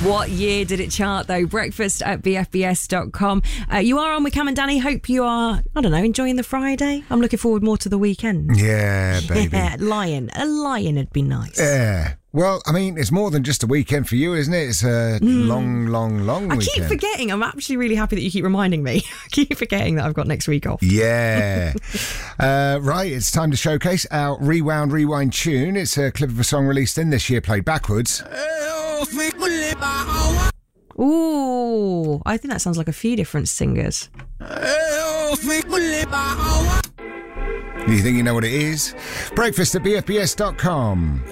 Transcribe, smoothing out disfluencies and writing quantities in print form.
What year did it chart, though? Breakfast at BFBS.com. You are on with Cam and Danny. Hope you are, I don't know, enjoying the Friday. I'm looking forward more to the weekend. Yeah, baby. Yeah, a lion would be nice. Yeah. Well, I mean, it's more than just a weekend for you, isn't it? It's a long weekend. I keep forgetting. I'm actually really happy that you keep reminding me. I keep forgetting that I've got next week off. Yeah. Right, it's time to showcase our Rewind tune. It's a clip of a song released in this year, played backwards. Ooh, I think that sounds like a few different singers. Do you think you know what it is? Breakfast at BFBS.com.